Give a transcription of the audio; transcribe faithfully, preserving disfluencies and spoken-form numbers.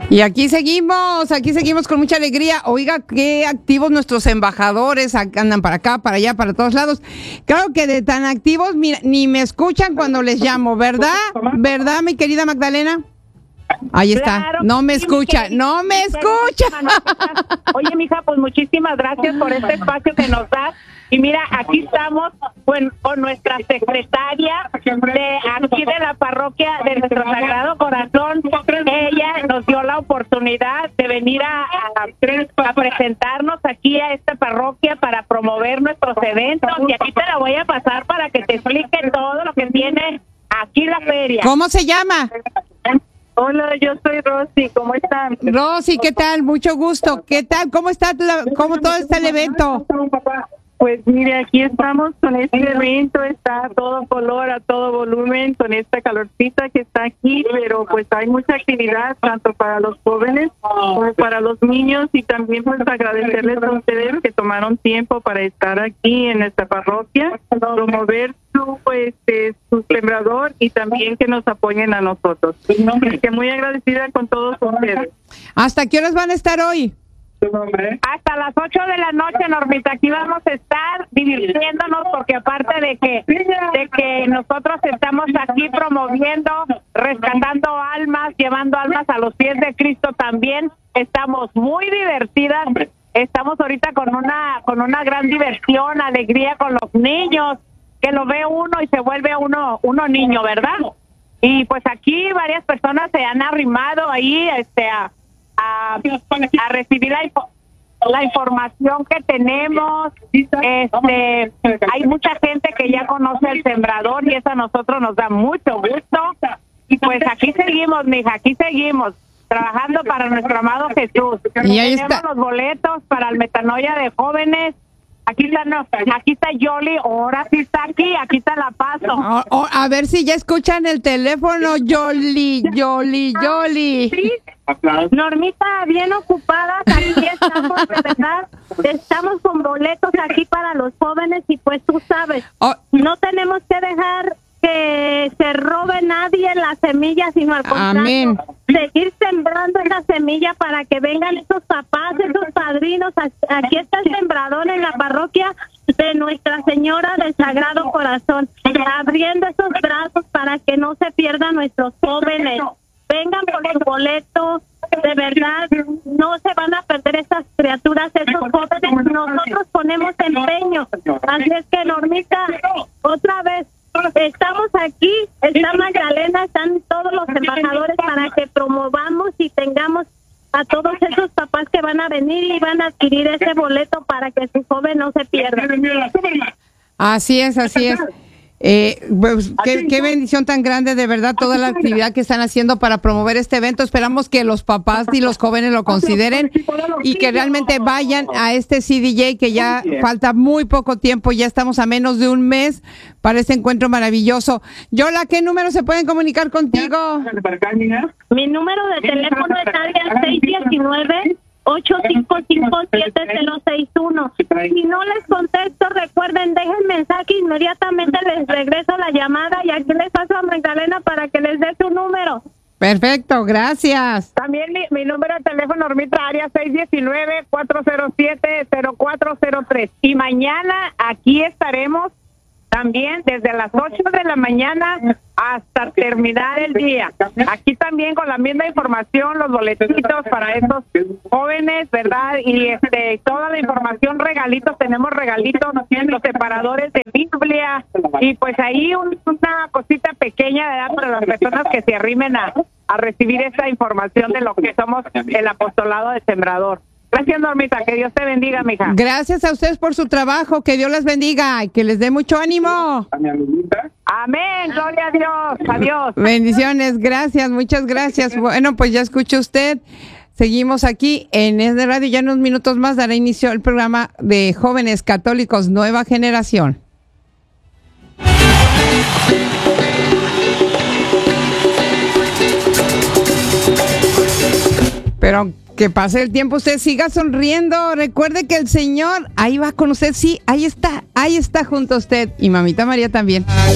Y aquí seguimos, aquí seguimos con mucha alegría. Oiga, qué activos nuestros embajadores, andan para acá, para allá, para todos lados. Claro que de tan activos, mira, ni me escuchan cuando les llamo, ¿verdad? ¿Verdad, mi querida Magdalena? Ahí está, Claro, no me sí, escucha, mi no me escucha. Oye, mija, pues muchísimas gracias por este espacio que nos das. Y mira, aquí estamos con, con nuestra secretaria de aquí de la parroquia de nuestro Sagrado Corazón. Ella nos dio la oportunidad de venir a, a, a presentarnos aquí a esta parroquia para promover nuestros eventos. Y aquí te la voy a pasar para que te explique todo lo que tiene aquí la feria. ¿Cómo se llama? Hola, yo soy Rosy, ¿cómo están? Rosy, ¿qué tal? Mucho gusto. ¿Qué tal? ¿Cómo está la, cómo todo está el evento? Pues mire, aquí estamos con este evento, está a todo color, a todo volumen, con esta calorcita que está aquí, pero pues hay mucha actividad tanto para los jóvenes como para los niños, y también pues agradecerles a ustedes que tomaron tiempo para estar aquí en esta parroquia, promover su, pues, eh, su sembrador, y también que nos apoyen a nosotros. Así que muy agradecida con todos ustedes. ¿Hasta qué horas van a estar hoy? Hasta las ocho de la noche, Normita, aquí vamos a estar divirtiéndonos, porque aparte de que de que nosotros estamos aquí promoviendo, rescatando almas, llevando almas a los pies de Cristo, también estamos muy divertidas. Estamos ahorita con una con una gran diversión, alegría con los niños, que lo ve uno y se vuelve uno uno niño, ¿verdad? Y pues aquí varias personas se han arrimado ahí este a A, a recibir la, la información que tenemos. Este, hay mucha gente que ya conoce el sembrador, y eso a nosotros nos da mucho gusto. Y pues aquí seguimos, mija, aquí seguimos trabajando para nuestro amado Jesús. Y ahí tenemos está los boletos para el Metanoia de jóvenes. Aquí está, no, aquí está Yoli, ahora sí está aquí, aquí está La Paso. Oh, oh, a ver si ya escuchan el teléfono, Yoli, Yoli, Yoli. Sí, Normita, bien ocupadas, aquí estamos, de verdad, estamos con boletos aquí para los jóvenes, y pues tú sabes, Oh. no tenemos que dejar que se robe nadie la semilla, sino al contrario, Amén. seguir sembrando esa semilla para que vengan esos papás, esos padrinos. Aquí está el sembrador en la parroquia de Nuestra Señora del Sagrado Corazón, abriendo esos brazos para que no se pierdan nuestros jóvenes. Vengan por su boleto, de verdad, no se van a perder esas criaturas, esos jóvenes. Nosotros ponemos empeño. Así es que, Normita, otra vez, estamos aquí, está Magdalena, están todos los embajadores para que promovamos y tengamos a todos esos papás que van a venir y van a adquirir ese boleto para que su joven no se pierda. Así es, así es. Eh, pues, qué, qué bendición tan grande, de verdad, toda la actividad que están haciendo para promover este evento. Esperamos que los papás y los jóvenes lo consideren y que realmente vayan a este C D J, que ya falta muy poco tiempo, ya estamos a menos de un mes para este encuentro maravilloso. Yola, ¿qué número se pueden comunicar contigo? Mi número de teléfono es área seis uno nueve, ocho cinco cinco, siete cero seis uno. Si no les contesto, recuerden, dejen mensaje, inmediatamente les regreso la llamada, y aquí les paso a Magdalena para que les dé su número. Perfecto, gracias. También mi, mi número de teléfono, Normita, área seis uno nueve, cuatro cero siete, cero cuatro cero tres. Y mañana aquí estaremos también desde las ocho de la mañana hasta terminar el día. Aquí también con la misma información, los boletitos para esos jóvenes, ¿verdad? Y este toda la información, regalitos, tenemos regalitos, los separadores de Biblia, y pues ahí un, una cosita pequeña, ¿verdad?, para las personas que se arrimen a, a recibir esta información de lo que somos el apostolado de Sembrador. Gracias, Normita, que Dios te bendiga, mija. Gracias a ustedes por su trabajo, que Dios les bendiga y que les dé mucho ánimo. Amén, gloria a Dios, adiós. Bendiciones, gracias, muchas gracias. Bueno, pues ya escuchó usted, seguimos aquí en Es de Radio, ya en unos minutos más dará inicio el programa de Jóvenes Católicos Nueva Generación. Pero que pase el tiempo, usted siga sonriendo. Recuerde que el Señor ahí va con usted. Sí, ahí está, ahí está junto a usted. Y mamita María también.